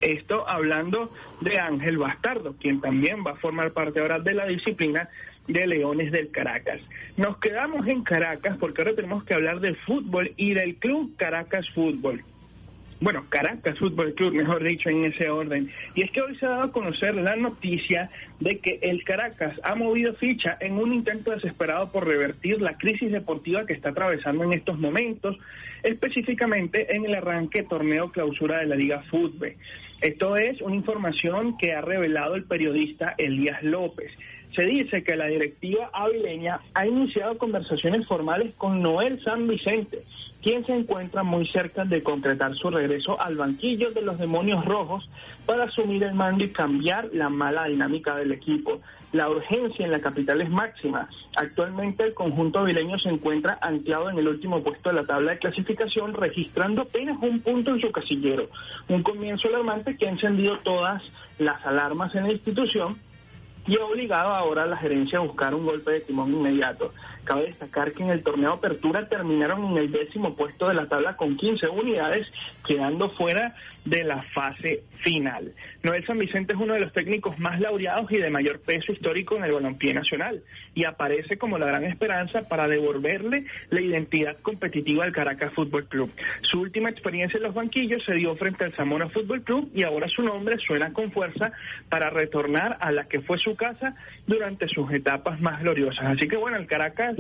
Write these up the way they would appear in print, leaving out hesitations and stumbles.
Esto hablando de Ángel Bastardo, quien también va a formar parte ahora de la disciplina de Leones del Caracas. Nos quedamos en Caracas porque ahora tenemos que hablar del fútbol y del Club Caracas Fútbol. Bueno, Caracas Fútbol Club, mejor dicho, en ese orden. Y es que hoy se ha dado a conocer la noticia de que el Caracas ha movido ficha en un intento desesperado por revertir la crisis deportiva que está atravesando en estos momentos, específicamente en el arranque torneo clausura de la Liga Fútbol. Esto es una información que ha revelado el periodista Elías López. Se dice que la directiva avileña ha iniciado conversaciones formales con Noel San Vicente, quien se encuentra muy cerca de concretar su regreso al banquillo de los Demonios Rojos para asumir el mando y cambiar la mala dinámica del equipo. La urgencia en la capital es máxima. Actualmente el conjunto avileño se encuentra anclado en el último puesto de la tabla de clasificación, registrando apenas un punto en su casillero. Un comienzo alarmante que ha encendido todas las alarmas en la institución y ha obligado ahora a la gerencia a buscar un golpe de timón inmediato. Cabe destacar que en el torneo Apertura terminaron en el 10º puesto de la tabla con 15 unidades, quedando fuera de la fase final. Noel San Vicente es uno de los técnicos más laureados y de mayor peso histórico en el balompié nacional, y aparece como la gran esperanza para devolverle la identidad competitiva al Caracas Fútbol Club. Su última experiencia en los banquillos se dio frente al Zamora Fútbol Club, y ahora su nombre suena con fuerza para retornar a la que fue su casa durante sus etapas más gloriosas. Así que bueno, el Caracas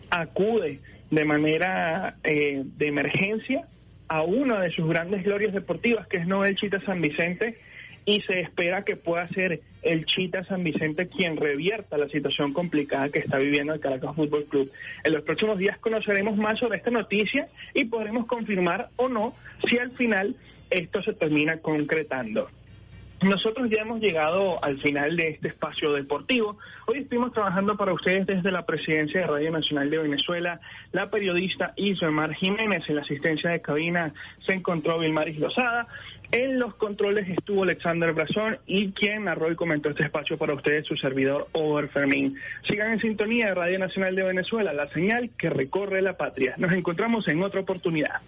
acude de manera de emergencia a una de sus grandes glorias deportivas, que es Noel Chita San Vicente, y se espera que pueda ser el Chita San Vicente quien revierta la situación complicada que está viviendo el Caracas Fútbol Club. En los próximos días conoceremos más sobre esta noticia y podremos confirmar o no si al final esto se termina concretando. Nosotros ya hemos llegado al final de este espacio deportivo. Hoy estuvimos trabajando para ustedes desde la presidencia de Radio Nacional de Venezuela. La periodista Ismar Jiménez, en la asistencia de cabina se encontró Vilmaris Lozada. En los controles estuvo Alexander Brazón, y quien narró y comentó este espacio para ustedes, su servidor Over Fermín. Sigan en sintonía de Radio Nacional de Venezuela, la señal que recorre la patria. Nos encontramos en otra oportunidad.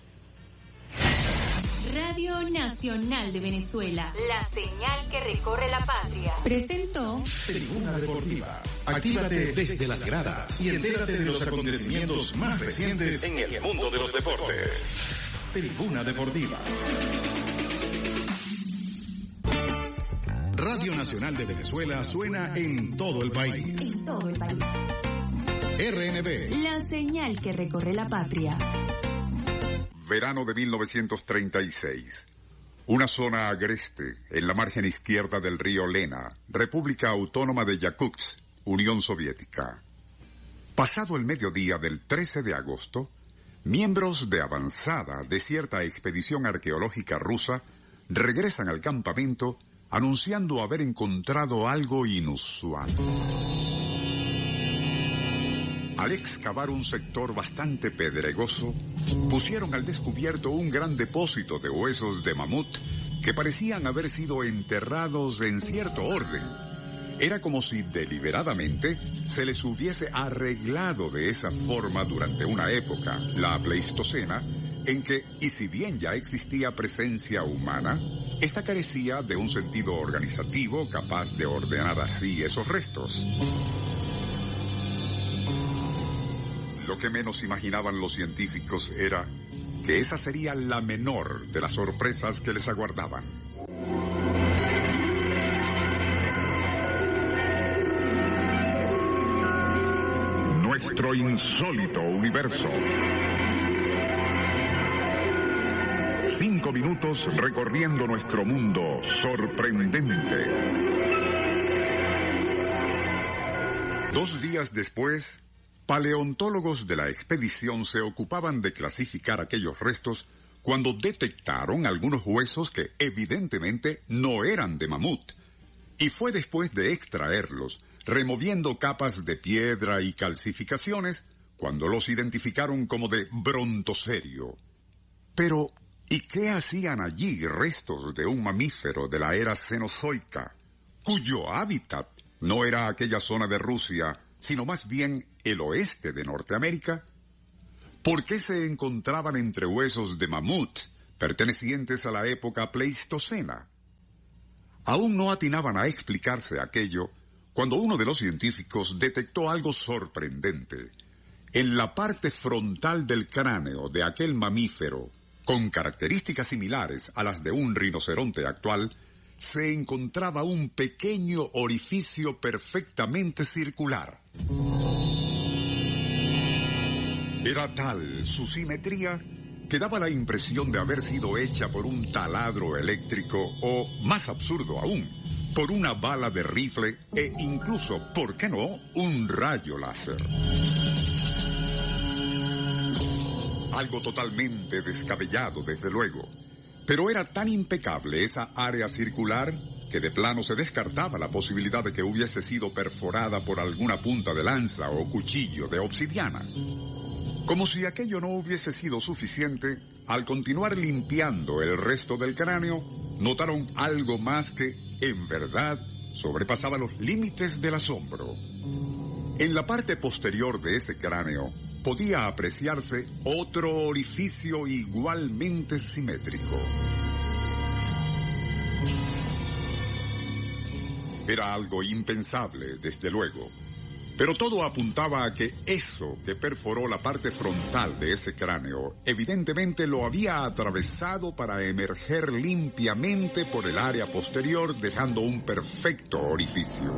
Radio Nacional de Venezuela, la señal que recorre la patria, presentó Tribuna Deportiva. Actívate desde las gradas y entérate de los acontecimientos más recientes en el mundo de los deportes. Tribuna Deportiva. Radio Nacional de Venezuela suena en todo el país. En todo el país. RNB. La señal que recorre la patria. Verano de 1936. Una zona agreste en la margen izquierda del río Lena, República Autónoma de Yakutsk, Unión Soviética. Pasado el mediodía del 13 de agosto, miembros de avanzada de cierta expedición arqueológica rusa regresan al campamento anunciando haber encontrado algo inusual. Al excavar un sector bastante pedregoso, pusieron al descubierto un gran depósito de huesos de mamut que parecían haber sido enterrados en cierto orden. Era como si deliberadamente se les hubiese arreglado de esa forma durante una época, la Pleistocena, en que, y si bien ya existía presencia humana, esta carecía de un sentido organizativo capaz de ordenar así esos restos. Lo que menos imaginaban los científicos era que esa sería la menor de las sorpresas que les aguardaban. Nuestro insólito universo. 5 minutos recorriendo nuestro mundo sorprendente. 2 días después, paleontólogos de la expedición se ocupaban de clasificar aquellos restos cuando detectaron algunos huesos que evidentemente no eran de mamut. Y fue después de extraerlos, removiendo capas de piedra y calcificaciones, cuando los identificaron como de Brontocerio. Pero, ¿y qué hacían allí restos de un mamífero de la era cenozoica, cuyo hábitat no era aquella zona de Rusia, sino más bien el oeste de Norteamérica? ¿Por qué se encontraban entre huesos de mamut pertenecientes a la época pleistocena? Aún no atinaban a explicarse aquello cuando uno de los científicos detectó algo sorprendente. En la parte frontal del cráneo de aquel mamífero, con características similares a las de un rinoceronte actual, se encontraba un pequeño orificio perfectamente circular. Era tal su simetría que daba la impresión de haber sido hecha por un taladro eléctrico o, más absurdo aún, por una bala de rifle e incluso, ¿por qué no?, un rayo láser. Algo totalmente descabellado, desde luego. Pero era tan impecable esa área circular que de plano se descartaba la posibilidad de que hubiese sido perforada por alguna punta de lanza o cuchillo de obsidiana. Como si aquello no hubiese sido suficiente, al continuar limpiando el resto del cráneo, notaron algo más que, en verdad, sobrepasaba los límites del asombro. En la parte posterior de ese cráneo podía apreciarse otro orificio igualmente simétrico. Era algo impensable, desde luego, pero todo apuntaba a que eso que perforó la parte frontal de ese cráneo evidentemente lo había atravesado para emerger limpiamente por el área posterior, dejando un perfecto orificio.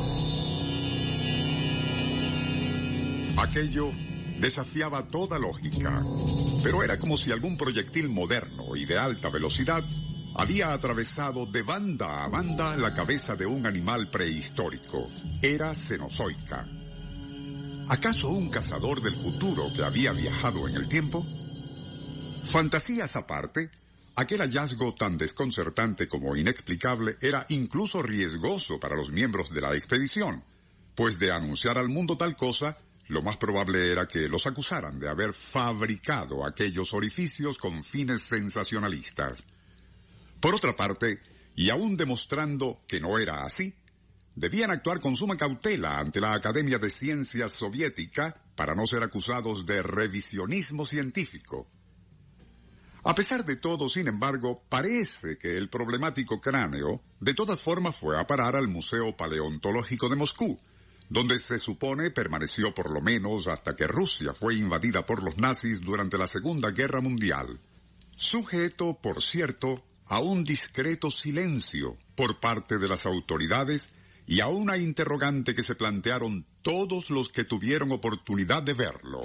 Aquello desafiaba toda lógica, pero era como si algún proyectil moderno y de alta velocidad había atravesado de banda a banda la cabeza de un animal prehistórico. Era cenozoica. ¿Acaso un cazador del futuro que había viajado en el tiempo? Fantasías aparte, aquel hallazgo tan desconcertante como inexplicable era incluso riesgoso para los miembros de la expedición, pues de anunciar al mundo tal cosa, lo más probable era que los acusaran de haber fabricado aquellos orificios con fines sensacionalistas. Por otra parte, y aún demostrando que no era así, debían actuar con suma cautela ante la Academia de Ciencias Soviética para no ser acusados de revisionismo científico. A pesar de todo, sin embargo, parece que el problemático cráneo de todas formas fue a parar al Museo Paleontológico de Moscú, donde se supone permaneció por lo menos hasta que Rusia fue invadida por los nazis durante la Segunda Guerra Mundial. Sujeto, por cierto, a un discreto silencio por parte de las autoridades y a una interrogante que se plantearon todos los que tuvieron oportunidad de verlo.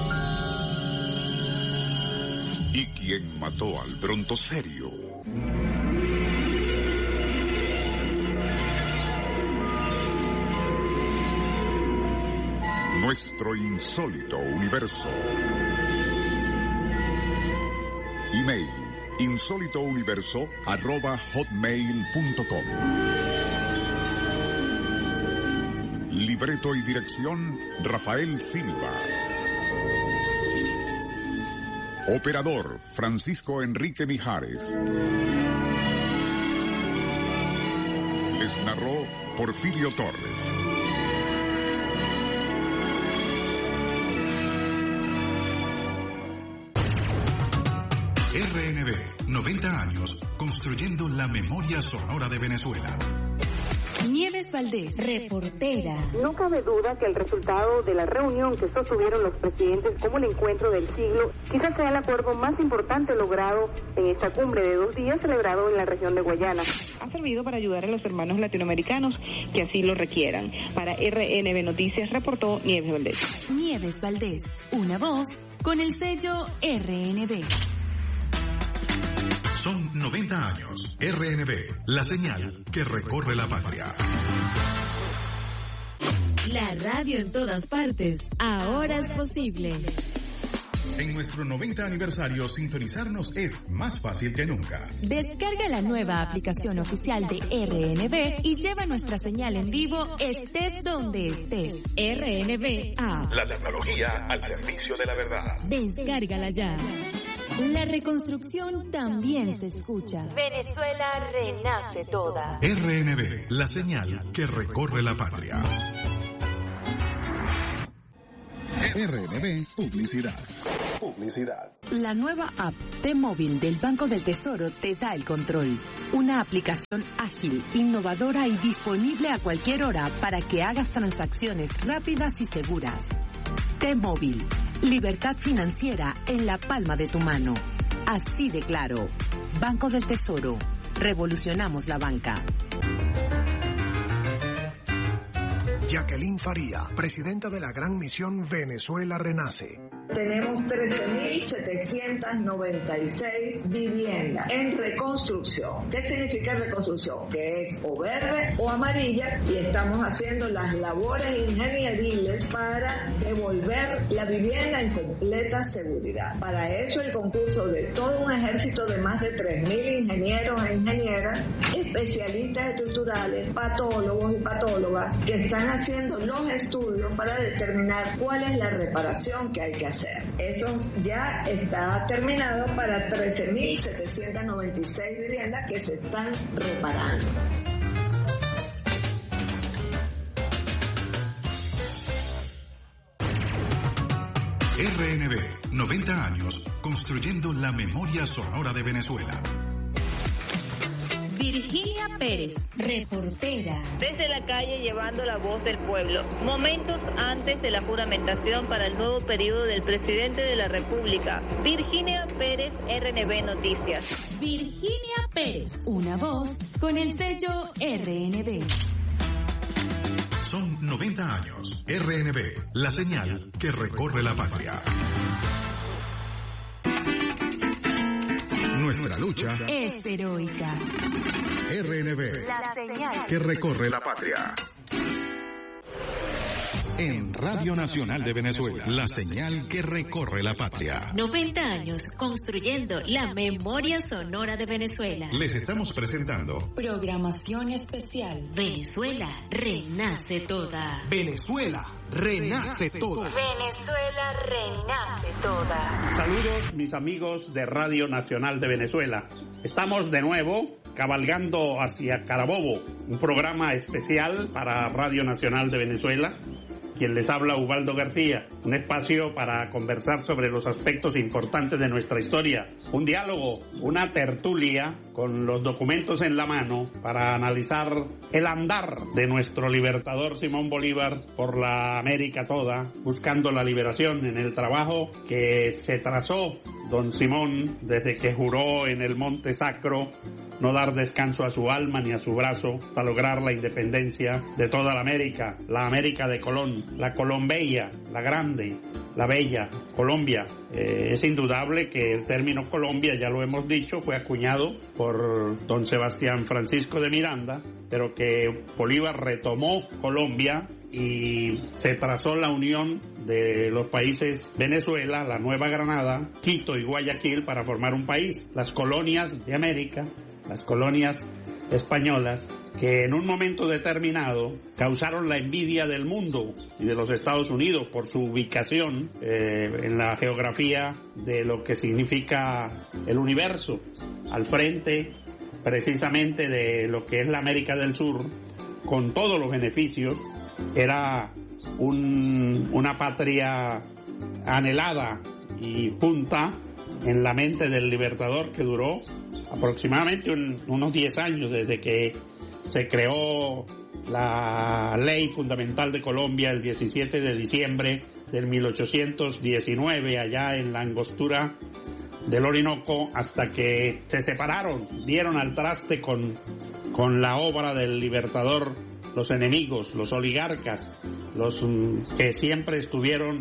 ¿Y quién mató al brontocerio? Nuestro insólito universo. Email: insólitouniverso@hotmail.com. Libreto y dirección: Rafael Silva. Operador: Francisco Enrique Mijares. Les narró Porfirio Torres. RNB, 90 años, construyendo la memoria sonora de Venezuela. Nieves Valdés, reportera. No cabe duda que el resultado de la reunión que sostuvieron los presidentes como el encuentro del siglo quizás sea el acuerdo más importante logrado en esta cumbre de 2 días celebrado en la región de Guayana. Ha servido para ayudar a los hermanos latinoamericanos que así lo requieran. Para RNB Noticias reportó Nieves Valdés. Nieves Valdés, una voz con el sello RNB. Son 90 años. RNB, la señal que recorre la patria. La radio en todas partes, ahora es posible. En nuestro 90 aniversario, sintonizarnos es más fácil que nunca. Descarga la nueva aplicación oficial de RNB y lleva nuestra señal en vivo estés donde estés. RNB App. La tecnología al servicio de la verdad. Descárgala ya. La reconstrucción también se escucha. Venezuela renace toda. RNB, la señal que recorre la patria. RNB Publicidad. publicidad. La nueva app T-Móvil del Banco del Tesoro te da el control. Una aplicación ágil, innovadora y disponible a cualquier hora para que hagas transacciones rápidas y seguras. T-Móvil. Libertad financiera en la palma de tu mano. Así de claro. Banco del Tesoro. Revolucionamos la banca. Jacqueline Faría, presidenta de la Gran Misión Venezuela Renace. Tenemos 13.796 viviendas en reconstrucción. ¿Qué significa reconstrucción? Que es o verde o amarilla, y estamos haciendo las labores ingenieriles para devolver la vivienda en completa seguridad. Para eso el concurso de todo un ejército de más de 3.000 ingenieros e ingenieras, especialistas estructurales, patólogos y patólogas, que están haciendo los estudios para determinar cuál es la reparación que hay que hacer. Eso ya está terminado para 13.796 viviendas que se están reparando. RNB, 90 años, construyendo la memoria sonora de Venezuela. Virginia Pérez, reportera. Desde la calle llevando la voz del pueblo. Momentos antes de la juramentación para el nuevo periodo del presidente de la República. Virginia Pérez, RNB Noticias. Virginia Pérez, una voz con el sello RNB. Son 90 años. RNB, la señal que recorre la patria. Nuestra lucha es heroica. RNB, la señal que recorre la patria. En Radio Nacional de Venezuela, la señal que recorre la patria. 90 años construyendo la memoria sonora de Venezuela. Les estamos presentando programación especial. Venezuela renace toda. Venezuela renace toda. Venezuela renace toda. Saludos mis amigos de Radio Nacional de Venezuela. Estamos de nuevo cabalgando hacia Carabobo, un programa especial para Radio Nacional de Venezuela. Quien les habla, Ubaldo García, un espacio para conversar sobre los aspectos importantes de nuestra historia, un diálogo, una tertulia con los documentos en la mano para analizar el andar de nuestro libertador Simón Bolívar por la América toda, buscando la liberación en el trabajo que se trazó don Simón desde que juró en el Monte Sacro no dar descanso a su alma ni a su brazo para lograr la independencia de toda la América de Colón, la Colombella, la grande, la bella Colombia. Es indudable que el término Colombia, ya lo hemos dicho, fue acuñado por don Sebastián Francisco de Miranda, pero que Bolívar retomó Colombia y se trazó la unión de los países Venezuela, la Nueva Granada, Quito y Guayaquil para formar un país. Las colonias de América, las colonias españolas, que en un momento determinado causaron la envidia del mundo y de los Estados Unidos por su ubicación en la geografía de lo que significa el universo, al frente precisamente de lo que es la América del Sur, con todos los beneficios. Era una patria anhelada y punta en la mente del libertador, que duró aproximadamente unos 10 años desde que se creó la ley fundamental de Colombia el 17 de diciembre del 1819 allá en la angostura del Orinoco, hasta que se separaron, dieron al traste con la obra del libertador los enemigos, los oligarcas, los que siempre estuvieron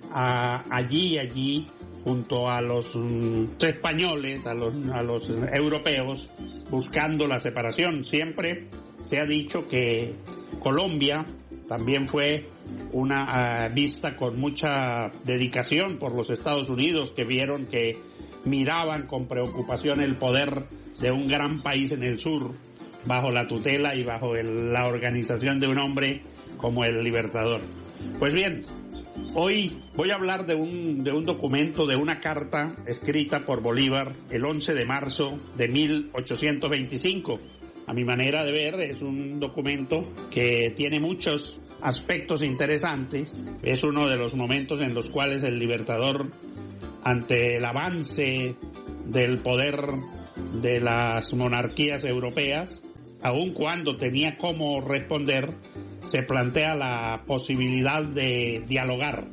allí junto a los españoles, a los europeos, buscando la separación. Siempre se ha dicho que Colombia también fue una vista con mucha dedicación por los Estados Unidos, que vieron que miraban con preocupación el poder de un gran país en el sur, bajo la tutela y bajo la organización de un hombre como el libertador. Pues bien, hoy voy a hablar de un documento, de una carta escrita por Bolívar el 11 de marzo de 1825. A mi manera de ver, es un documento que tiene muchos aspectos interesantes. Es uno de los momentos en los cuales el libertador ante el avance del poder de las monarquías europeas, aun cuando tenía cómo responder, se plantea la posibilidad de dialogar,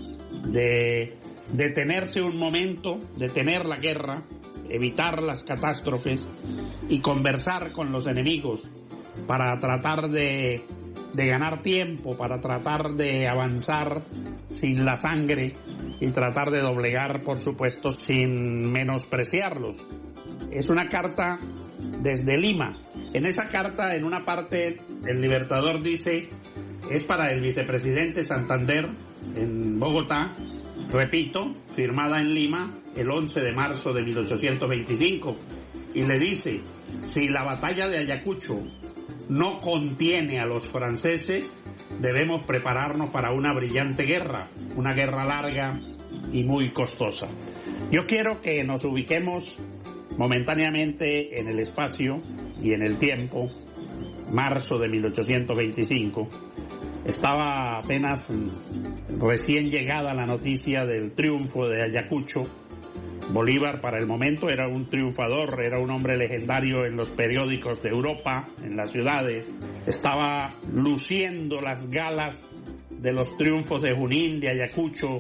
de detenerse un momento, detener la guerra, evitar las catástrofes y conversar con los enemigos para tratar de ganar tiempo, para tratar de avanzar sin la sangre y tratar de doblegar, por supuesto, sin menospreciarlos. Es una carta desde Lima. En esa carta, en una parte, el Libertador dice, es para el vicepresidente Santander en Bogotá, repito, firmada en Lima el 11 de marzo de 1825, y le dice, si la batalla de Ayacucho no contiene a los franceses, debemos prepararnos para una brillante guerra, una guerra larga y muy costosa. Yo quiero que nos ubiquemos momentáneamente en el espacio y en el tiempo. Marzo de 1825. Estaba apenas recién llegada la noticia del triunfo de Ayacucho. Bolívar para el momento era un triunfador, era un hombre legendario en los periódicos de Europa, en las ciudades. Estaba luciendo las galas de los triunfos de Junín, de Ayacucho.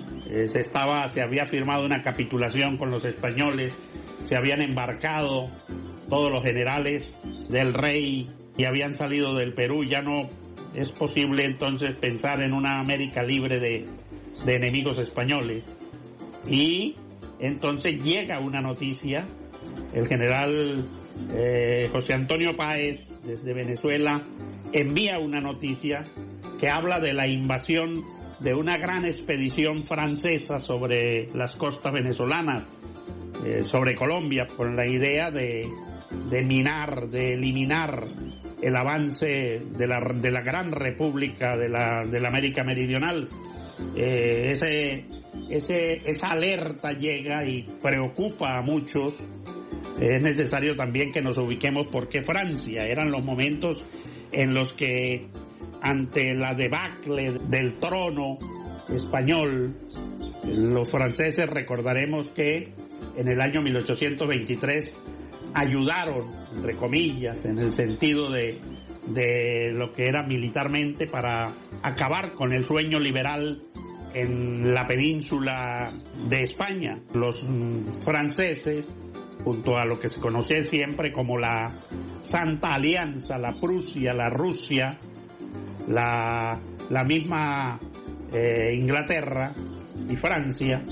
Se había firmado una capitulación con los españoles, se habían embarcado todos los generales del rey y habían salido del Perú. Ya no es posible entonces pensar en una América libre de enemigos españoles. Y entonces llega una noticia, el general José Antonio Páez desde Venezuela envía una noticia que habla de la invasión de una gran expedición francesa sobre las costas venezolanas, sobre Colombia, con la idea de minar, de eliminar el avance de la gran república de la América Meridional. Esa alerta llega y preocupa a muchos. Es necesario también que nos ubiquemos porque Francia eran los momentos en los que, ante la debacle del trono español, los franceses, recordaremos que en el año 1823 ayudaron, entre comillas, en el sentido de lo que era militarmente, para acabar con el sueño liberal en la península de España. Los franceses, junto a lo que se conoce siempre como la Santa Alianza, la Prusia, la Rusia, la misma Inglaterra y Francia,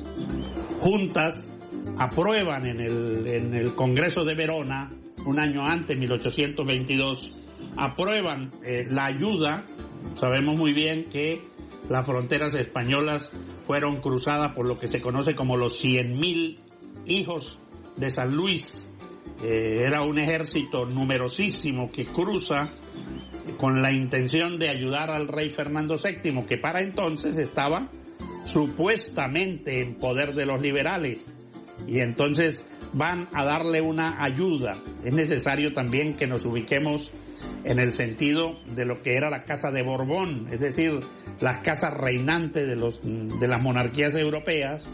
juntas aprueban en el Congreso de Verona, un año antes, 1822, aprueban la ayuda. Sabemos muy bien que las fronteras españolas fueron cruzadas por lo que se conoce como los 100.000 hijos de San Luis. Era un ejército numerosísimo que cruza con la intención de ayudar al rey Fernando VII, que para entonces estaba supuestamente en poder de los liberales, y entonces van a darle una ayuda. Es necesario también que nos ubiquemos en el sentido de lo que era la Casa de Borbón, es decir, las casas reinantes de las monarquías europeas.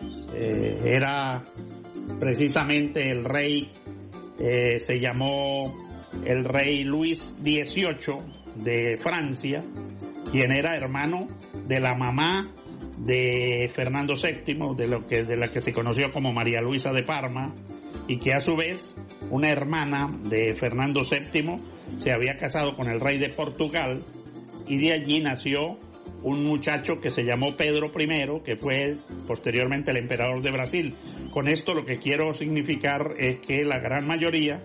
Era precisamente el rey, se llamó el rey Luis XVIII de Francia, quien era hermano de la mamá de Fernando VII, de la que se conoció como María Luisa de Parma, y que a su vez una hermana de Fernando VII se había casado con el rey de Portugal, y de allí nació un muchacho que se llamó Pedro I, que fue posteriormente el emperador de Brasil. Con esto lo que quiero significar es que la gran mayoría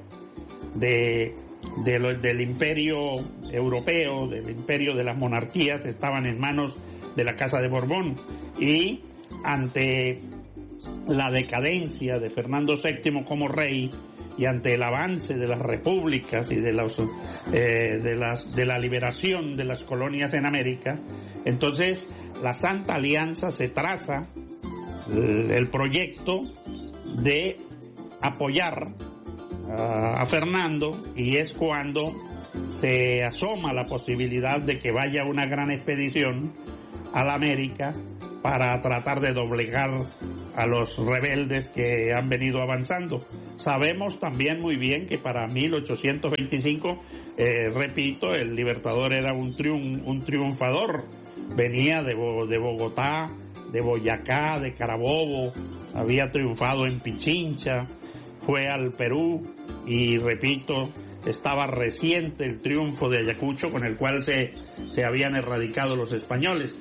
del imperio europeo, del imperio de las monarquías, estaban en manos de la Casa de Borbón, y ante la decadencia de Fernando VII como rey y ante el avance de las repúblicas y de la liberación de las colonias en América, entonces la Santa Alianza se traza el proyecto de apoyar a Fernando, y es cuando se asoma la posibilidad de que vaya una gran expedición a la América para tratar de doblegar a los rebeldes que han venido avanzando. Sabemos también muy bien que para 1825, repito, el Libertador era un triunfador. Venía de Bogotá, de Boyacá, de Carabobo, había triunfado en Pichincha, fue al Perú y, repito, estaba reciente el triunfo de Ayacucho, con el cual se habían erradicado los españoles.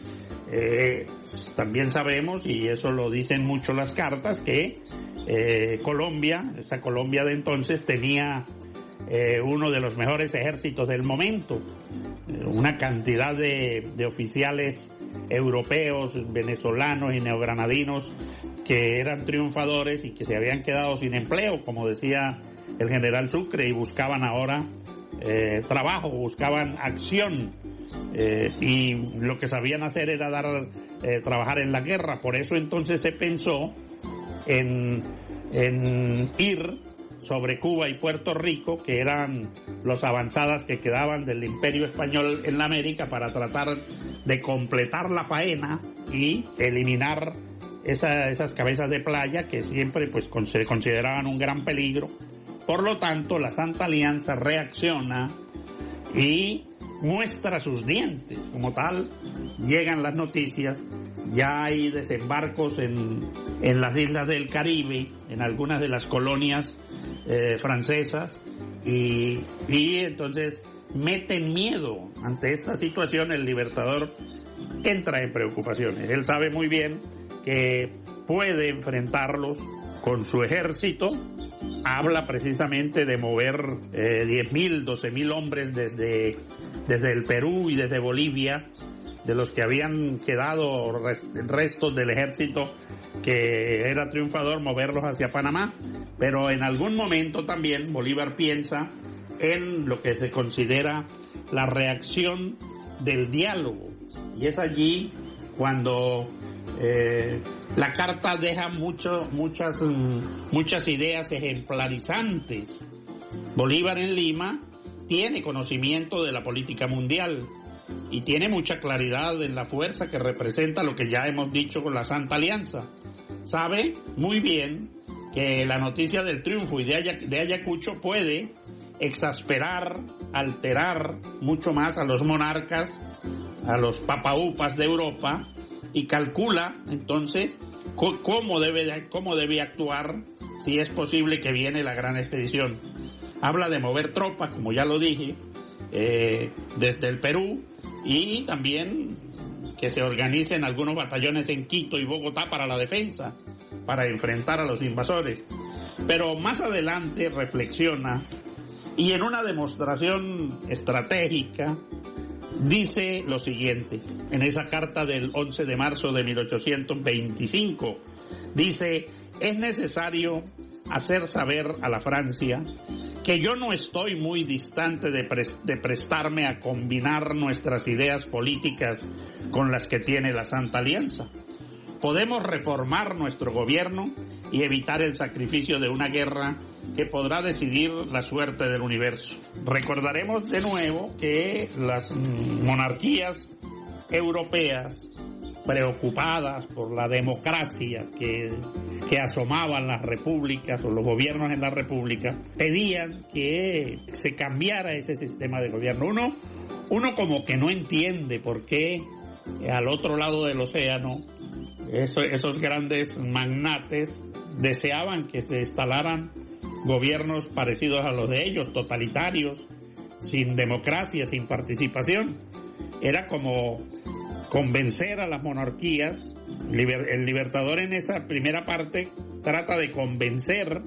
También sabemos, y eso lo dicen mucho las cartas, que Colombia, esa Colombia de entonces, tenía uno de los mejores ejércitos del momento, una cantidad de oficiales europeos, venezolanos y neogranadinos que eran triunfadores y que se habían quedado sin empleo, como decía el general Sucre, y buscaban ahora trabajo, buscaban acción, y lo que sabían hacer era trabajar en la guerra. Por eso entonces se pensó en ir sobre Cuba y Puerto Rico, que eran las avanzadas que quedaban del Imperio Español en la América, para tratar de completar la faena y eliminar esas cabezas de playa que siempre pues se consideraban un gran peligro. Por lo tanto, la Santa Alianza reacciona y muestra sus dientes. Como tal, llegan las noticias, ya hay desembarcos en las islas del Caribe, en algunas de las colonias francesas, y entonces meten miedo. Ante esta situación, el Libertador entra en preocupaciones. Él sabe muy bien que puede enfrentarlos con su ejército. Habla precisamente de mover 10.000, 12.000 hombres desde el Perú y desde Bolivia, de los que habían quedado restos del ejército que era triunfador, moverlos hacia Panamá. Pero en algún momento también Bolívar piensa en lo que se considera la reacción del diálogo, y es allí cuando la carta deja muchas ideas ejemplarizantes. Bolívar en Lima tiene conocimiento de la política mundial y tiene mucha claridad en la fuerza que representa lo que ya hemos dicho con la Santa Alianza. Sabe muy bien que la noticia del triunfo y de Ayacucho puede exasperar, alterar mucho más a los monarcas, a los papaupas de Europa, y calcula entonces cómo debe actuar si es posible que viene la gran expedición. Habla de mover tropas, como ya lo dije, desde el Perú, y también que se organicen algunos batallones en Quito y Bogotá para la defensa, para enfrentar a los invasores. Pero más adelante reflexiona, y en una demostración estratégica dice lo siguiente, en esa carta del 11 de marzo de 1825, dice: es necesario hacer saber a la Francia que yo no estoy muy distante de prestarme a combinar nuestras ideas políticas con las que tiene la Santa Alianza. Podemos reformar nuestro gobierno y evitar el sacrificio de una guerra que podrá decidir la suerte del universo. Recordaremos de nuevo que las monarquías europeas, preocupadas por la democracia que asomaban las repúblicas o los gobiernos en la república, pedían que se cambiara ese sistema de gobierno. Uno como que no entiende por qué al otro lado del océano esos grandes magnates deseaban que se instalaran gobiernos parecidos a los de ellos, totalitarios, sin democracia, sin participación. Era como convencer a las monarquías. El Libertador en esa primera parte trata de convencer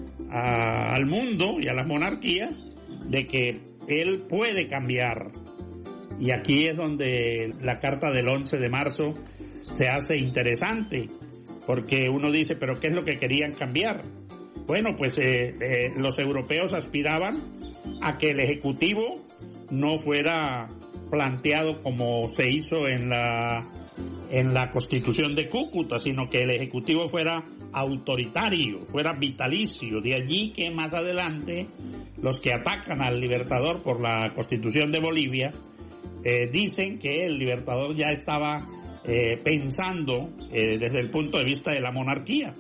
al mundo y a las monarquías de que él puede cambiar. Y aquí es donde la carta del 11 de marzo se hace interesante, porque uno dice, ¿pero qué es lo que querían cambiar? Bueno, pues los europeos aspiraban a que el Ejecutivo no fuera planteado como se hizo en la Constitución de Cúcuta, sino que el Ejecutivo fuera autoritario, fuera vitalicio. De allí que más adelante los que atacan al Libertador por la Constitución de Bolivia dicen que el Libertador ya estaba pensando desde el punto de vista de la monarquía.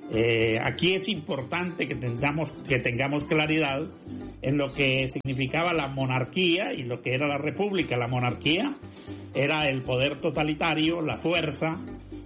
Aquí es importante que tengamos claridad en lo que significaba la monarquía y lo que era la república. La monarquía era el poder totalitario, la fuerza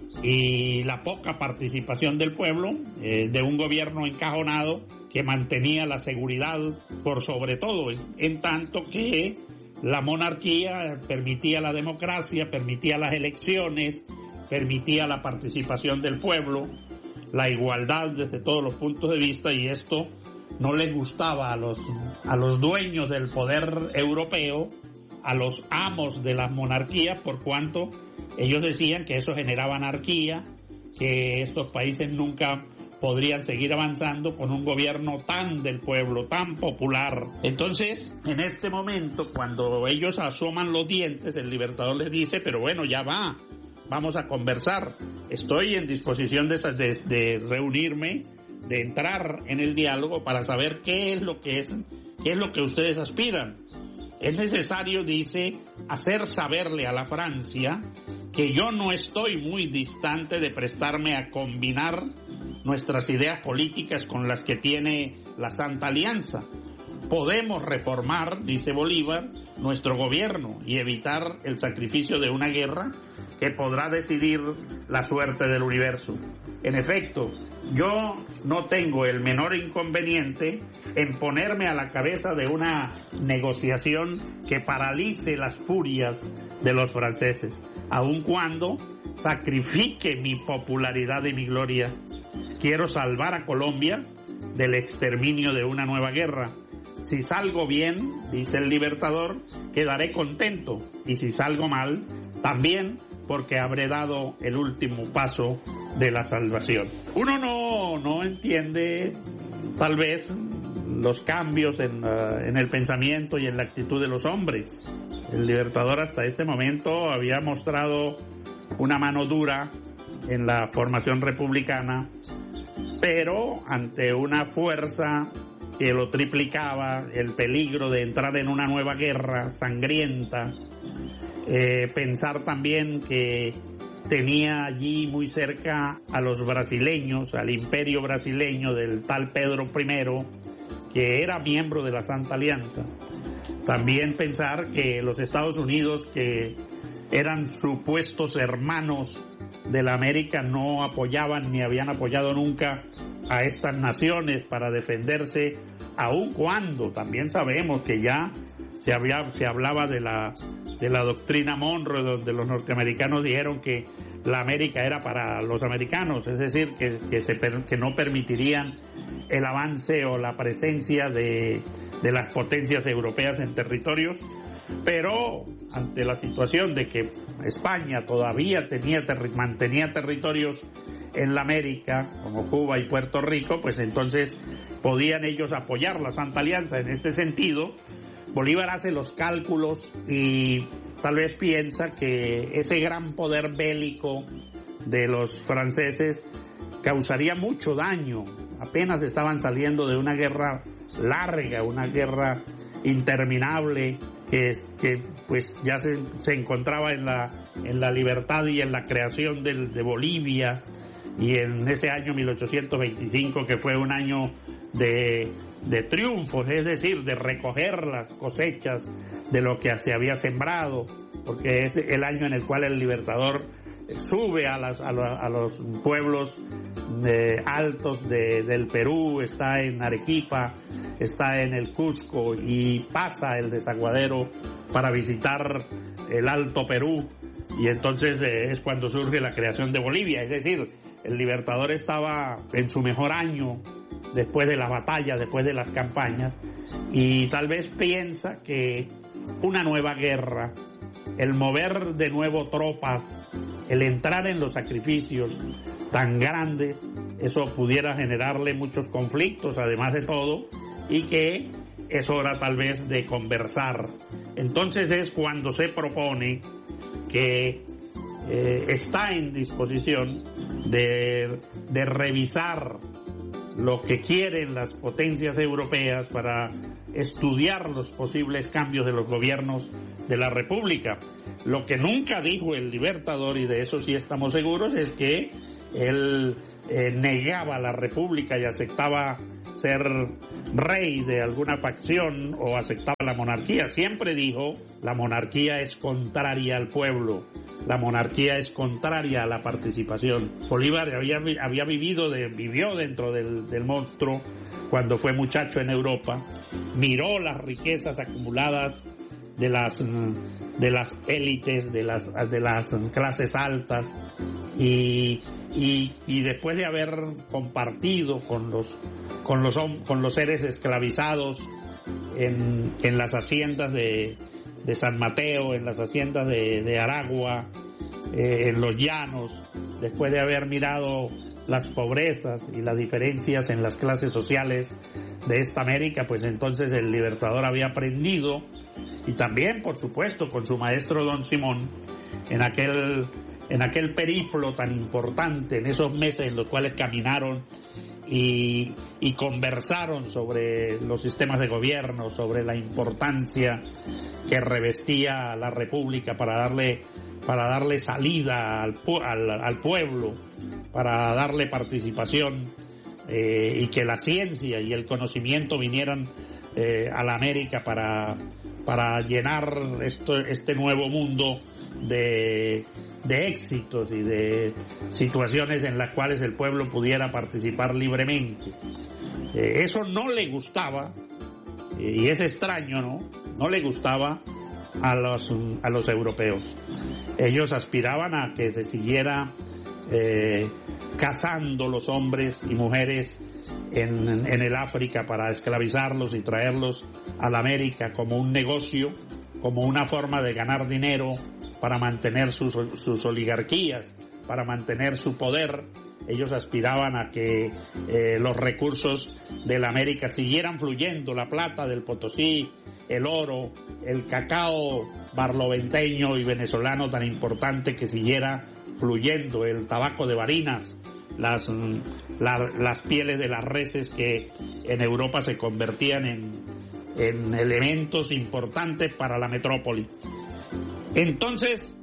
y la poca participación del pueblo, de un gobierno encajonado que mantenía la seguridad por sobre todo, en tanto que la monarquía permitía la democracia, permitía las elecciones, permitía la participación del pueblo, la igualdad desde todos los puntos de vista, y esto no les gustaba a los dueños del poder europeo, a los amos de las monarquías, por cuanto ellos decían que eso generaba anarquía, que estos países nunca podrían seguir avanzando con un gobierno tan del pueblo, tan popular. Entonces, en este momento, cuando ellos asoman los dientes, el Libertador les dice, pero bueno, ya va, vamos a conversar, estoy en disposición de reunirme, de entrar en el diálogo para saber qué es lo que ustedes aspiran. Es necesario, dice, hacer saberle a la Francia que yo no estoy muy distante de prestarme a combinar nuestras ideas políticas con las que tiene la Santa Alianza. Podemos reformar, dice Bolívar, nuestro gobierno y evitar el sacrificio de una guerra que podrá decidir la suerte del universo. En efecto, yo no tengo el menor inconveniente en ponerme a la cabeza de una negociación que paralice las furias de los franceses, aun cuando sacrifique mi popularidad y mi gloria. Quiero salvar a Colombia del exterminio de una nueva guerra. Si salgo bien, dice el Libertador, quedaré contento, y si salgo mal, también, porque habré dado el último paso de la salvación. Uno no entiende, tal vez, los cambios en el pensamiento y en la actitud de los hombres. El Libertador hasta este momento había mostrado una mano dura en la formación republicana, pero ante una fuerza que lo triplicaba, el peligro de entrar en una nueva guerra sangrienta, pensar también que tenía allí muy cerca a los brasileños, al imperio brasileño del tal Pedro I, que era miembro de la Santa Alianza. También pensar que los Estados Unidos, que eran supuestos hermanos de la América, no apoyaban ni habían apoyado nunca a estas naciones para defenderse, aun cuando también sabemos que ya se hablaba de la doctrina Monroe, donde los norteamericanos dijeron que la América era para los americanos, es decir, que no permitirían el avance o la presencia de las potencias europeas en territorios. Pero ante la situación de que España todavía mantenía territorios en la América, como Cuba y Puerto Rico, pues entonces podían ellos apoyar la Santa Alianza. En este sentido, Bolívar hace los cálculos y tal vez piensa que ese gran poder bélico de los franceses causaría mucho daño. Apenas estaban saliendo de una guerra larga, una guerra interminable, que pues ya se encontraba en la libertad y en la creación de Bolivia, y en ese año 1825, que fue un año de triunfos, es decir, de recoger las cosechas de lo que se había sembrado, porque es el año en el cual el Libertador sube a los pueblos altos del Perú, está en Arequipa, está en el Cusco y pasa el desaguadero para visitar el Alto Perú, y entonces es cuando surge la creación de Bolivia. Es decir, el Libertador estaba en su mejor año después de la batalla, después de las campañas, y tal vez piensa que una nueva guerra, el mover de nuevo tropas, el entrar en los sacrificios tan grandes, eso pudiera generarle muchos conflictos, además de todo, y que es hora tal vez de conversar. Entonces es cuando se propone que está en disposición de revisar lo que quieren las potencias europeas para estudiar los posibles cambios de los gobiernos de la República. Lo que nunca dijo el Libertador, y de eso sí estamos seguros, es que él negaba la República y aceptaba ser rey de alguna facción o aceptaba la monarquía. Siempre dijo, la monarquía es contraria al pueblo, la monarquía es contraria a la participación. Bolívar vivió dentro del monstruo cuando fue muchacho en Europa, miró las riquezas acumuladas de las élites, de las clases altas, y después de haber compartido con los seres esclavizados en las haciendas de San Mateo, en las haciendas de Aragua, en los llanos, después de haber mirado las pobrezas y las diferencias en las clases sociales de esta América, pues entonces el Libertador había aprendido, y también, por supuesto, con su maestro Don Simón, en aquel periplo tan importante, en esos meses en los cuales caminaron y conversaron sobre los sistemas de gobierno, sobre la importancia que revestía la República para darle salida al pueblo, para darle participación, y que la ciencia y el conocimiento vinieran a la América para llenar este nuevo mundo de éxitos y de situaciones en las cuales el pueblo pudiera participar libremente. Eso no le gustaba, y es extraño, no le gustaba a los europeos. Ellos aspiraban a que se siguiera cazando los hombres y mujeres en el África para esclavizarlos y traerlos a la América como un negocio, como una forma de ganar dinero para mantener sus oligarquías, para mantener su poder. Ellos aspiraban a que los recursos de la América siguieran fluyendo, la plata del Potosí, el oro, el cacao barloventeño y venezolano tan importante, que siguiera fluyendo, el tabaco de Barinas, las pieles de las reses que en Europa se convertían en elementos importantes para la metrópoli. Entonces,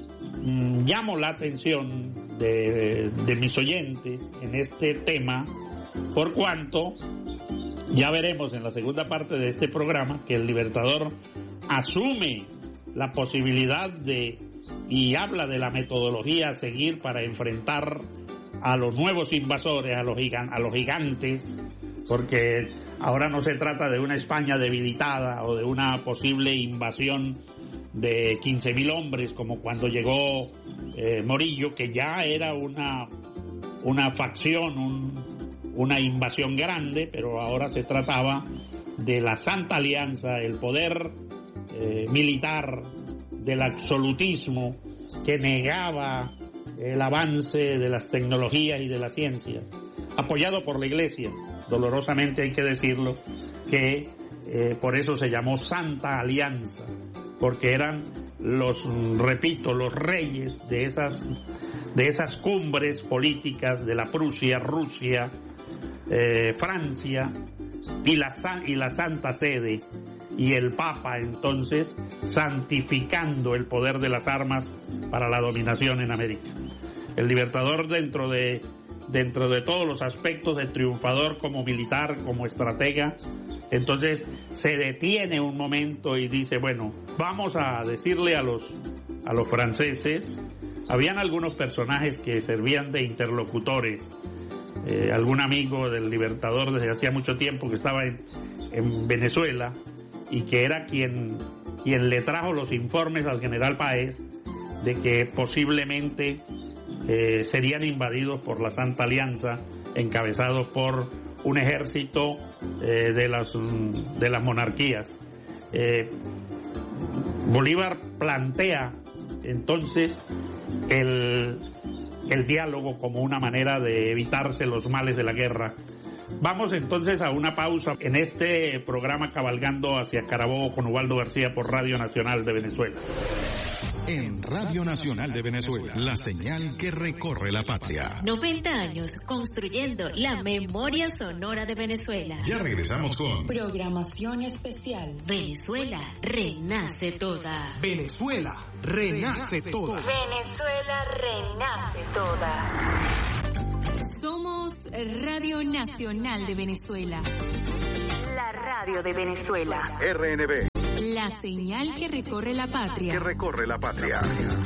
llamo la atención de mis oyentes en este tema, por cuanto ya veremos en la segunda parte de este programa que el Libertador asume la posibilidad y habla de la metodología a seguir para enfrentar a los nuevos invasores, a los gigantes, porque ahora no se trata de una España debilitada o de una posible invasión de 15.000 hombres como cuando llegó Morillo, que ya era una facción, una invasión grande, pero ahora se trataba de la Santa Alianza, el poder militar del absolutismo que negaba el avance de las tecnologías y de las ciencias, apoyado por la Iglesia. Dolorosamente hay que decirlo, que por eso se llamó Santa Alianza, porque eran los reyes de esas cumbres políticas de la Prusia, Rusia, Francia y la Santa Sede, y el Papa entonces santificando el poder de las armas para la dominación en América. El Libertador, dentro de todos los aspectos de triunfador como militar, como estratega, entonces se detiene un momento y dice, bueno, vamos a decirle a los franceses. Habían algunos personajes que servían de interlocutores, algún amigo del Libertador desde hacía mucho tiempo que estaba en Venezuela y que era quien le trajo los informes al general Páez de que posiblemente serían invadidos por la Santa Alianza, encabezados por un ejército de las monarquías. Bolívar plantea entonces el diálogo como una manera de evitarse los males de la guerra. Vamos entonces a una pausa en este programa Cabalgando hacia Carabobo con Ubaldo García por Radio Nacional de Venezuela. En Radio Nacional de Venezuela, la señal que recorre la patria. 90 años construyendo la memoria sonora de Venezuela. Ya regresamos con Programación especial. Venezuela renace toda. Venezuela renace toda. Venezuela renace toda. Somos Radio Nacional de Venezuela. La radio de Venezuela. RNB. La señal que recorre la patria. Que recorre la patria.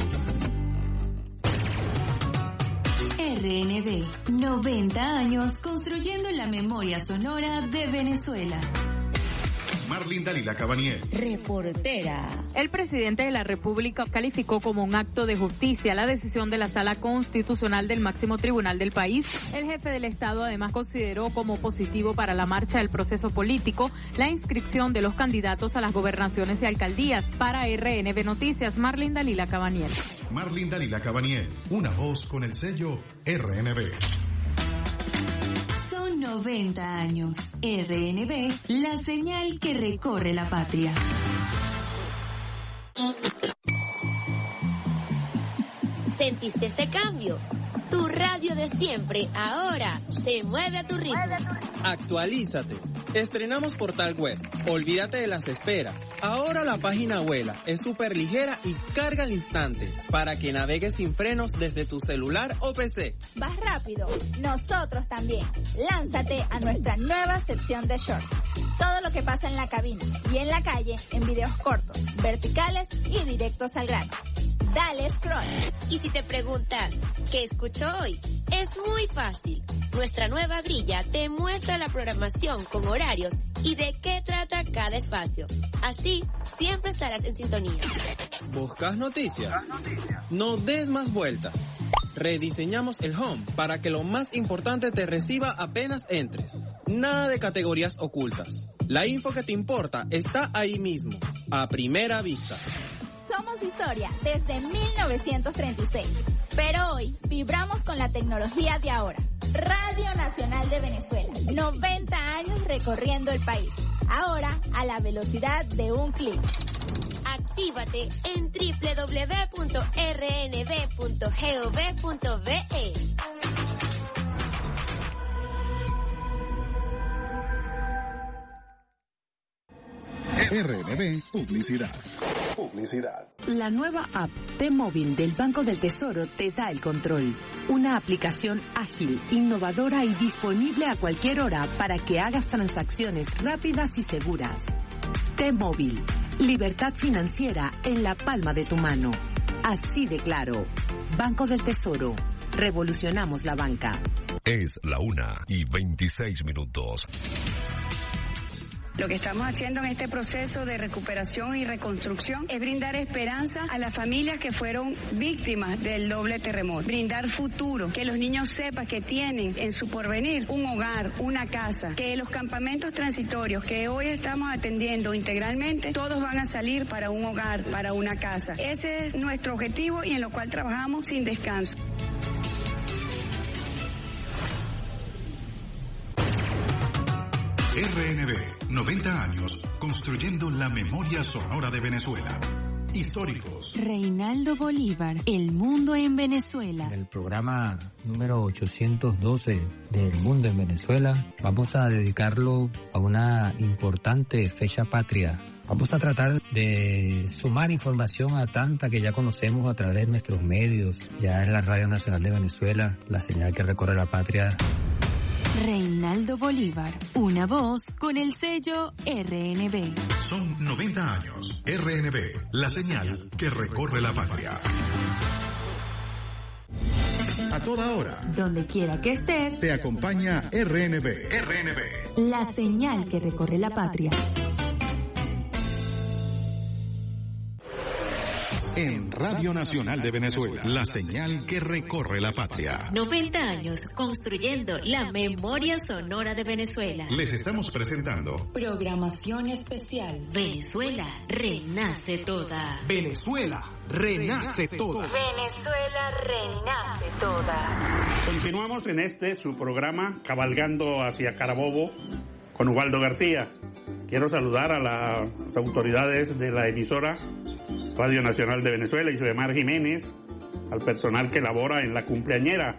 RNB, 90 años construyendo la memoria sonora de Venezuela. Marlene Dalila Cabaniel. Reportera. El presidente de la República calificó como un acto de justicia la decisión de la Sala Constitucional del máximo tribunal del país. El jefe del Estado además consideró como positivo para la marcha del proceso político la inscripción de los candidatos a las gobernaciones y alcaldías. Para RNB Noticias, Marlene Dalila Cabaniel. Marlene Dalila Cabaniel, una voz con el sello RNB. 90 años. RNB, la señal que recorre la patria. ¿Sentiste ese cambio? Tu radio de siempre ahora se mueve a tu ritmo. Actualízate. Estrenamos portal web. Olvídate de las esperas. Ahora la página vuela, es súper ligera y carga al instante para que navegues sin frenos desde tu celular o PC. ¿Vas rápido? Nosotros también. Lánzate a nuestra nueva sección de shorts. Todo lo que pasa en la cabina y en la calle en videos cortos, verticales y directos al grano. Dale scroll. Y si te preguntas, ¿qué escucho hoy? Es muy fácil. Nuestra nueva grilla te muestra la programación con horarios y de qué trata cada espacio. Así, siempre estarás en sintonía. ¿Buscas noticias? No des más vueltas. Rediseñamos el home para que lo más importante te reciba apenas entres. Nada de categorías ocultas. La info que te importa está ahí mismo, a primera vista. Somos historia desde 1936, pero hoy vibramos con la tecnología de ahora. Radio Nacional de Venezuela, 90 años recorriendo el país, ahora a la velocidad de un clic. Actívate en www.rnb.gov.be. RNB Publicidad. La nueva app T-Móvil del Banco del Tesoro te da el control. Una aplicación ágil, innovadora y disponible a cualquier hora para que hagas transacciones rápidas y seguras. T-Móvil, libertad financiera en la palma de tu mano. Así de claro. Banco del Tesoro. Revolucionamos la banca. Es la 1:26. Lo que estamos haciendo en este proceso de recuperación y reconstrucción es brindar esperanza a las familias que fueron víctimas del doble terremoto, brindar futuro, que los niños sepan que tienen en su porvenir un hogar, una casa, que los campamentos transitorios que hoy estamos atendiendo integralmente, todos van a salir para un hogar, para una casa. Ese es nuestro objetivo y en lo cual trabajamos sin descanso. RNB, 90 años, construyendo la memoria sonora de Venezuela. Históricos. Reinaldo Bolívar, El Mundo en Venezuela. En el programa número 812 del Mundo en Venezuela, vamos a dedicarlo a una importante fecha patria. Vamos a tratar de sumar información a tanta que ya conocemos a través de nuestros medios, ya en la Radio Nacional de Venezuela, la señal que recorre la patria. Reinaldo Bolívar, una voz con el sello RNB. Son 90 años. RNB, la señal que recorre la patria. A toda hora. Donde quiera que estés. Te acompaña RNB. RNB. La señal que recorre la patria. En Radio Nacional de Venezuela, la señal que recorre la patria. 90 años construyendo la memoria sonora de Venezuela. Les estamos presentando Programación especial. Venezuela renace toda. Venezuela renace toda. Venezuela renace toda. Continuamos en su programa Cabalgando hacia Carabobo con Ubaldo García. Quiero saludar a las autoridades de la emisora Radio Nacional de Venezuela, y Soemar Jiménez, al personal que labora en la cumpleañera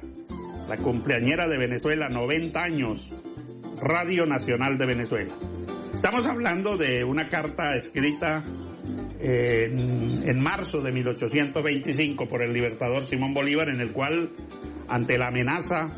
de Venezuela, 90 años, Radio Nacional de Venezuela. Estamos hablando de una carta escrita en marzo de 1825 por el libertador Simón Bolívar, en el cual, ante la amenaza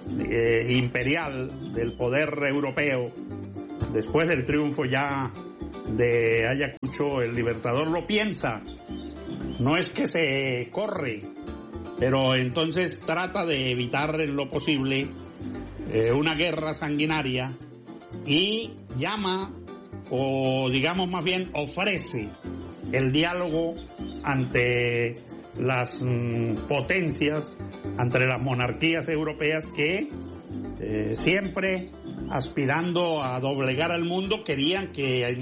imperial del poder europeo, después del triunfo ya de Ayacucho, el libertador lo piensa, no es que se corre, pero entonces trata de evitar en lo posible una guerra sanguinaria, y llama, o digamos más bien ofrece el diálogo ante las potencias, ante las monarquías europeas que siempre aspirando a doblegar al mundo querían que en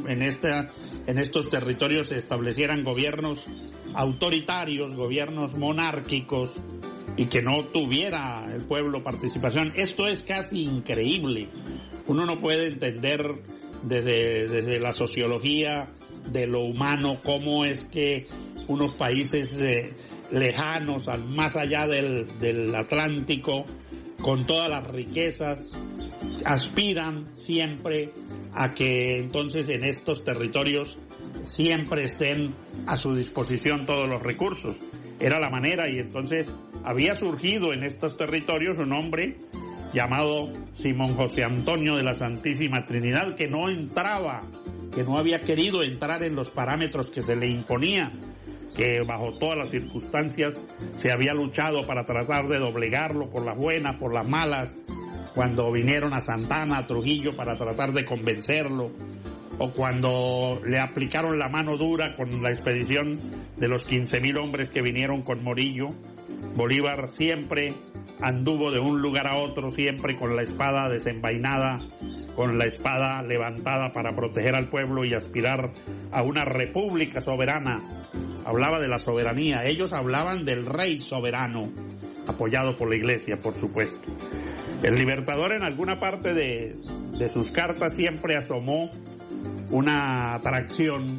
estos territorios se establecieran gobiernos autoritarios, gobiernos monárquicos, y que no tuviera el pueblo participación. Esto es casi increíble. Uno no puede entender desde la sociología de lo humano cómo es que unos países lejanos, más allá del Atlántico, con todas las riquezas, aspiran siempre a que entonces en estos territorios siempre estén a su disposición todos los recursos. Era la manera, y entonces había surgido en estos territorios un hombre llamado Simón José Antonio de la Santísima Trinidad, que no había querido entrar en los parámetros que se le imponía, que bajo todas las circunstancias se había luchado para tratar de doblegarlo por las buenas, por las malas, cuando vinieron a Santana, a Trujillo, para tratar de convencerlo, o cuando le aplicaron la mano dura con la expedición de los 15,000 hombres que vinieron con Morillo. Bolívar siempre anduvo de un lugar a otro, siempre con la espada desenvainada, con la espada levantada para proteger al pueblo y aspirar a una república soberana. Hablaba de la soberanía, ellos hablaban del rey soberano, apoyado por la iglesia, por supuesto. El libertador, en alguna parte de sus cartas, siempre asomó una atracción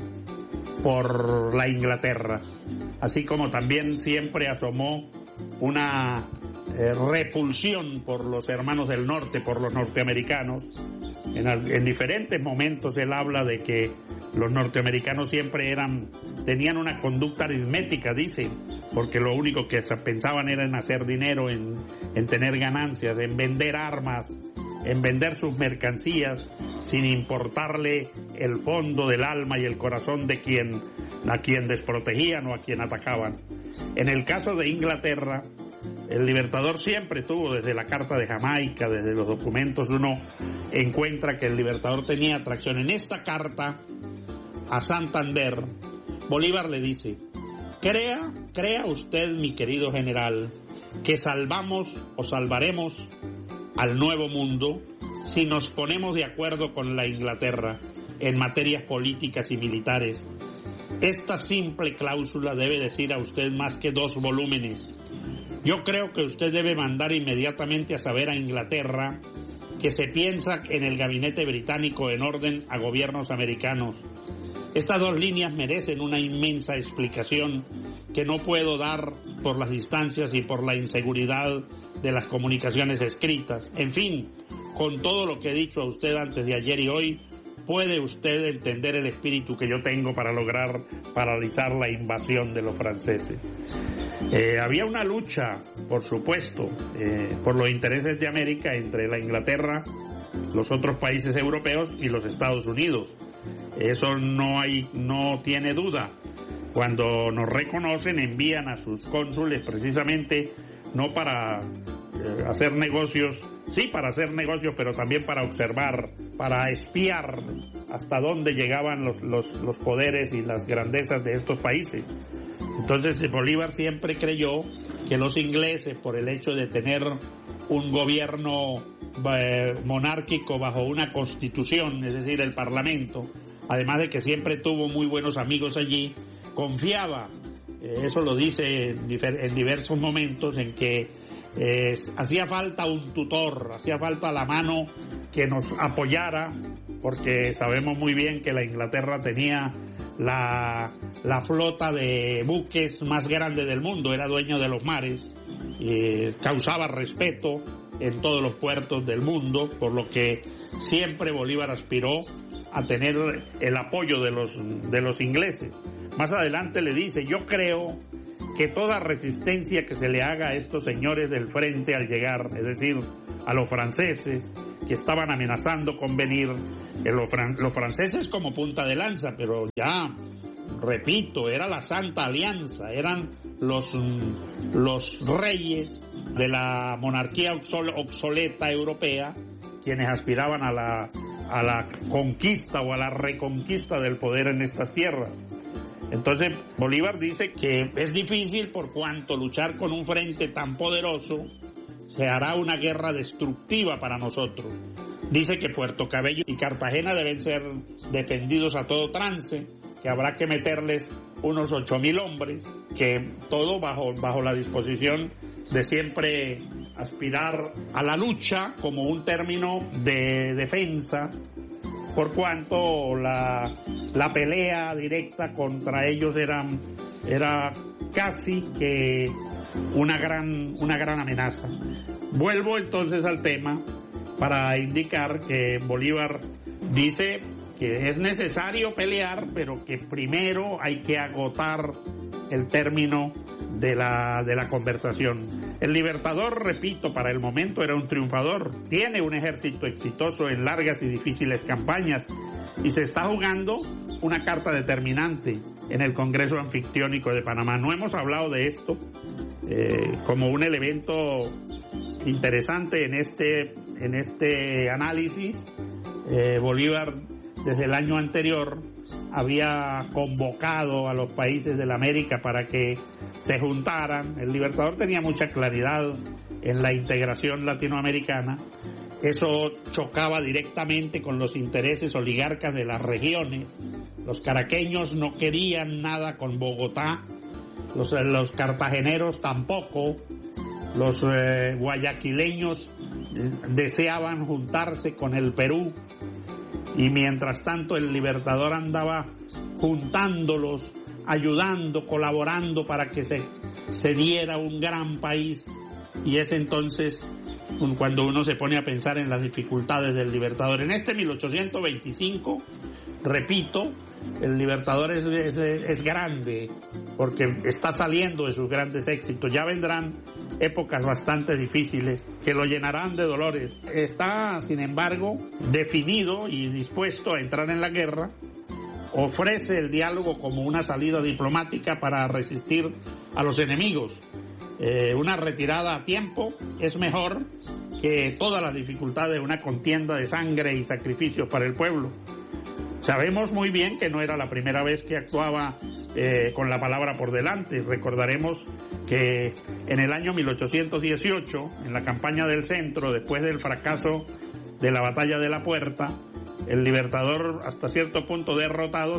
por la Inglaterra, así como también siempre asomó una repulsión por los hermanos del norte, por los norteamericanos. En diferentes momentos él habla de que los norteamericanos siempre tenían una conducta aritmética, dice, porque lo único que pensaban era en hacer dinero, en tener ganancias, en vender armas, en vender sus mercancías, sin importarle el fondo del alma y el corazón de a quien desprotegían o a quien atacaban. En el caso de Inglaterra, el libertador siempre tuvo, desde la Carta de Jamaica, desde los documentos, uno encuentra que el libertador tenía atracción. En esta carta a Santander, Bolívar le dice: crea usted, mi querido general, que salvamos o salvaremos al Nuevo Mundo si nos ponemos de acuerdo con la Inglaterra en materias políticas y militares. Esta simple cláusula debe decir a usted más que 2 volúmenes. Yo creo que usted debe mandar inmediatamente a saber a Inglaterra que se piensa en el gabinete británico en orden a gobiernos americanos. Estas 2 líneas merecen una inmensa explicación que no puedo dar por las distancias y por la inseguridad de las comunicaciones escritas. En fin, con todo lo que he dicho a usted antes de ayer y hoy, puede usted entender el espíritu que yo tengo para lograr paralizar la invasión de los franceses. Había una lucha, por supuesto, por los intereses de América entre la Inglaterra, los otros países europeos y los Estados Unidos. Eso no tiene duda. Cuando nos reconocen, envían a sus cónsules precisamente no para hacer negocios, sí, para hacer negocios, pero también para observar, para espiar hasta dónde llegaban los poderes y las grandezas de estos países. Entonces Bolívar siempre creyó que los ingleses, por el hecho de tener un gobierno monárquico bajo una constitución, es decir, el parlamento, además de que siempre tuvo muy buenos amigos allí, confiaba, eso lo dice en diversos momentos, en que hacía falta un tutor, hacía falta la mano que nos apoyara, porque sabemos muy bien que la Inglaterra tenía la flota de buques más grande del mundo, era dueño de los mares, causaba respeto en todos los puertos del mundo, por lo que siempre Bolívar aspiró a tener el apoyo de los ingleses. Más adelante le dice: yo creo que toda resistencia que se le haga a estos señores del frente al llegar, es decir, a los franceses que estaban amenazando con venir, los franceses como punta de lanza, pero ya, repito, era la Santa Alianza, eran los reyes de la monarquía obsoleta europea quienes aspiraban a la conquista o a la reconquista del poder en estas tierras. Entonces Bolívar dice que es difícil por cuanto luchar con un frente tan poderoso se hará una guerra destructiva para nosotros. Dice que Puerto Cabello y Cartagena deben ser defendidos a todo trance, que habrá que meterles unos 8.000 hombres, que todo bajo la disposición de siempre aspirar a la lucha como un término de defensa, por cuanto la pelea directa contra ellos era casi que una gran amenaza. Vuelvo entonces al tema para indicar que Bolívar dice que es necesario pelear, pero que primero hay que agotar el término de la conversación. El Libertador, repito, para el momento era un triunfador. Tiene un ejército exitoso en largas y difíciles campañas y se está jugando una carta determinante en el Congreso Anfictiónico de Panamá. No hemos hablado de esto como un elemento interesante en este análisis. Bolívar, desde el año anterior, había convocado a los países de la América para que se juntaran. El Libertador tenía mucha claridad en la integración latinoamericana. Eso chocaba directamente con los intereses oligarcas de las regiones. Los caraqueños no querían nada con Bogotá, los cartageneros tampoco, los guayaquileños deseaban juntarse con el Perú, y mientras tanto el Libertador andaba juntándolos, ayudando, colaborando para que se diera un gran país. Y es entonces cuando uno se pone a pensar en las dificultades del Libertador. En este 1825, repito, el Libertador es grande porque está saliendo de sus grandes éxitos. Ya vendrán épocas bastante difíciles que lo llenarán de dolores. Está, sin embargo, definido y dispuesto a entrar en la guerra. Ofrece el diálogo como una salida diplomática para resistir a los enemigos. Una retirada a tiempo es mejor que todas las dificultades de una contienda de sangre y sacrificios para el pueblo. Sabemos muy bien que no era la primera vez que actuaba con la palabra por delante. Recordaremos que en el año 1818, en la campaña del Centro, después del fracaso de la batalla de la Puerta, el Libertador, hasta cierto punto derrotado,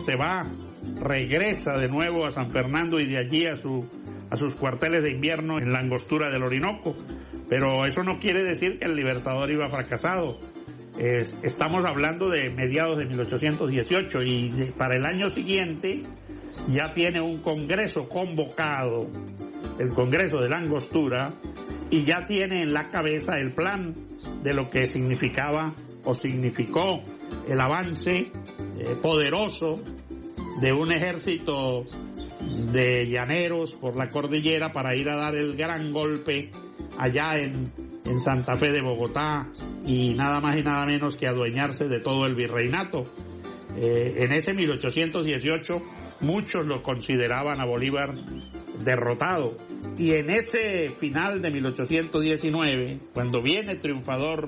regresa de nuevo a San Fernando y de allí a sus cuarteles de invierno en la angostura del Orinoco. Pero eso no quiere decir que el Libertador iba fracasado. Estamos hablando de mediados de 1818 y para el año siguiente ya tiene un congreso convocado, el Congreso de la Angostura, y ya tiene en la cabeza el plan de lo que significaba o significó el avance poderoso de un ejército de llaneros por la cordillera para ir a dar el gran golpe allá en Santa Fe de Bogotá y nada más y nada menos que adueñarse de todo el virreinato. En ese 1818 muchos lo consideraban a Bolívar derrotado, y en ese final de 1819, cuando viene triunfador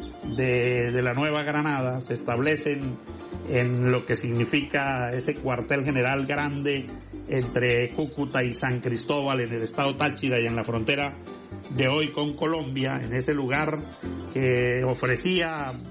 de la Nueva Granada, se establecen en lo que significa ese cuartel general grande entre Cúcuta y San Cristóbal, en el estado Táchira y en la frontera de hoy con Colombia, en ese lugar que ofrecía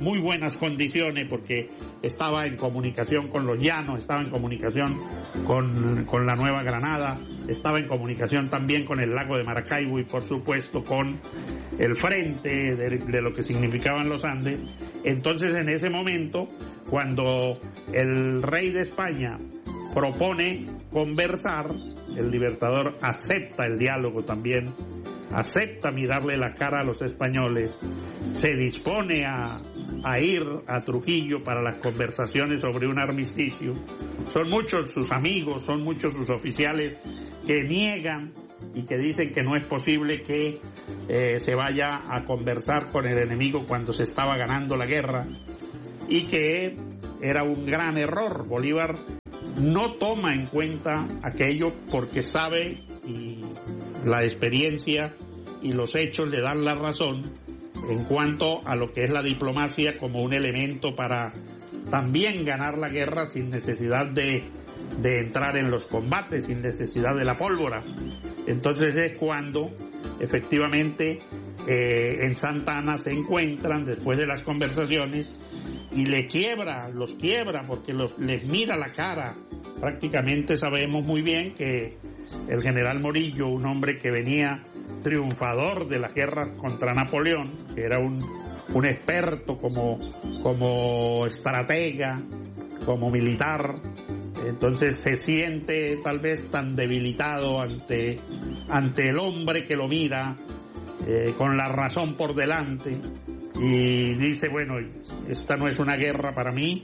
muy buenas condiciones porque estaba en comunicación con los llanos, estaba en comunicación con la Nueva Granada, estaba en comunicación también con el lago de Maracaibo y por supuesto con el frente de lo que significaban los Andes. Entonces en ese momento, cuando el rey de España propone conversar, el Libertador acepta el diálogo también, acepta mirarle la cara a los españoles, se dispone a ir a Trujillo para las conversaciones sobre un armisticio. Son muchos sus amigos, son muchos sus oficiales que niegan y que dicen que no es posible que se vaya a conversar con el enemigo cuando se estaba ganando la guerra y que era un gran error. Bolívar no toma en cuenta aquello porque sabe, y la experiencia y los hechos le dan la razón en cuanto a lo que es la diplomacia como un elemento para también ganar la guerra sin necesidad de entrar en los combates, sin necesidad de la pólvora. Entonces es cuando efectivamente en Santa Ana se encuentran después de las conversaciones y los quiebra porque les mira la cara. Prácticamente sabemos muy bien que el general Morillo, un hombre que venía triunfador de las guerras contra Napoleón, que era un experto como estratega, como militar, entonces se siente tal vez tan debilitado ante el hombre que lo mira con la razón por delante y dice, bueno, esta no es una guerra para mí,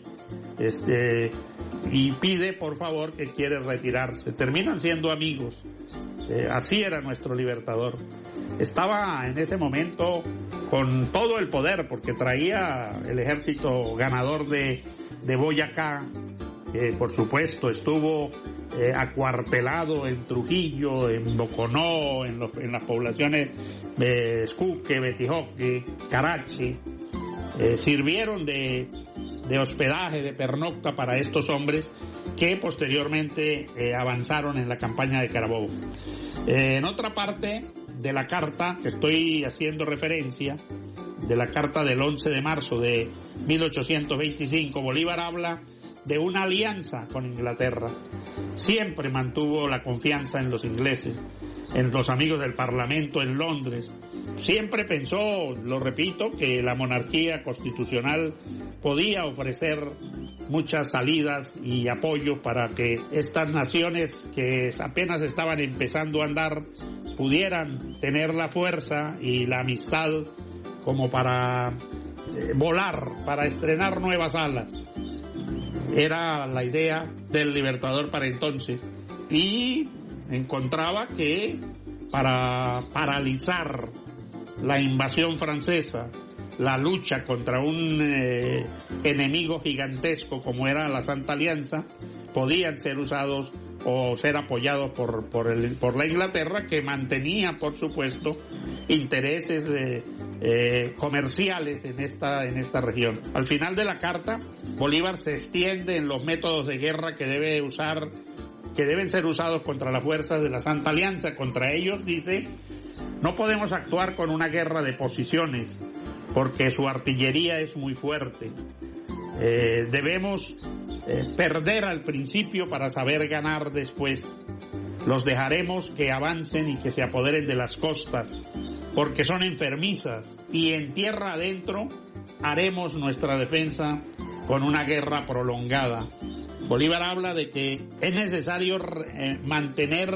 y pide por favor que quiere retirarse. Terminan siendo amigos. Así era nuestro Libertador. Estaba en ese momento con todo el poder porque traía el ejército ganador de Boyacá, que por supuesto estuvo acuartelado en Trujillo, en Boconó, en las poblaciones de Escuque, Betijoque, Carachi. Sirvieron de hospedaje, de pernocta para estos hombres que posteriormente avanzaron en la campaña de Carabobo. En otra parte de la carta que estoy haciendo referencia, de la carta del 11 de marzo de 1825, Bolívar habla de una alianza con Inglaterra. Siempre mantuvo la confianza en los ingleses, en los amigos del Parlamento en Londres. Siempre pensó, lo repito, que la monarquía constitucional podía ofrecer muchas salidas y apoyo para que estas naciones que apenas estaban empezando a andar pudieran tener la fuerza y la amistad como para volar, para estrenar nuevas alas. Era la idea del Libertador para entonces, y encontraba que para paralizar la invasión francesa, la lucha contra un enemigo gigantesco como era la Santa Alianza, podían ser usados o ser apoyados por la Inglaterra, que mantenía, por supuesto, intereses comerciales en esta región. Al final de la carta, Bolívar se extiende en los métodos de guerra que deben ser usados contra las fuerzas de la Santa Alianza. Contra ellos dice: no podemos actuar con una guerra de posiciones porque su artillería es muy fuerte. Debemos perder al principio para saber ganar después. Los dejaremos que avancen y que se apoderen de las costas porque son enfermizas, y en tierra adentro haremos nuestra defensa con una guerra prolongada. Bolívar habla de que es necesario mantener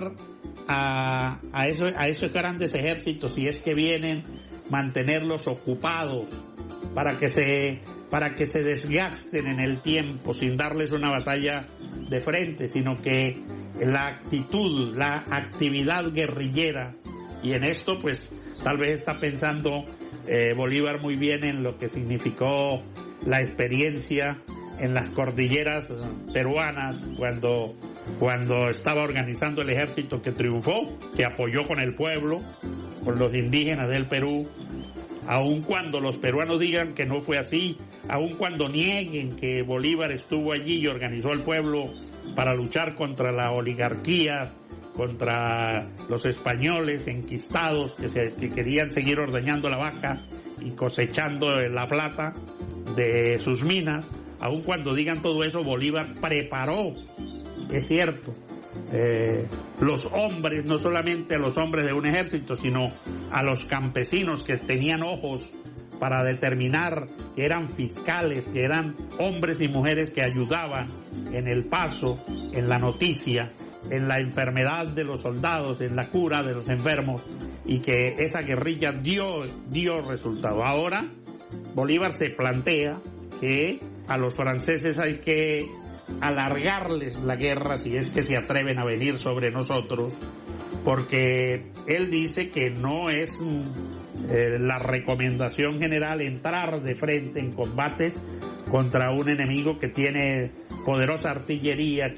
a esos grandes ejércitos, si es que vienen, mantenerlos ocupados para que se desgasten en el tiempo sin darles una batalla de frente, sino que la actitud, la actividad guerrillera, y en esto pues tal vez está pensando Bolívar muy bien en lo que significó la experiencia en las cordilleras peruanas cuando estaba organizando el ejército que triunfó, que apoyó con el pueblo, con los indígenas del Perú, aun cuando los peruanos digan que no fue así, aun cuando nieguen que Bolívar estuvo allí y organizó al pueblo para luchar contra la oligarquía, contra los españoles enquistados que querían seguir ordeñando la vaca y cosechando la plata de sus minas. Aun cuando digan todo eso, Bolívar preparó, es cierto, los hombres, no solamente a los hombres de un ejército, sino a los campesinos que tenían ojos para determinar que eran fiscales, que eran hombres y mujeres que ayudaban en el paso, en la noticia, en la enfermedad de los soldados, en la cura de los enfermos, y que esa guerrilla dio resultado. Ahora Bolívar se plantea que a los franceses hay que alargarles la guerra si es que se atreven a venir sobre nosotros, porque él dice que no es la recomendación general entrar de frente en combates contra un enemigo que tiene poderosa artillería,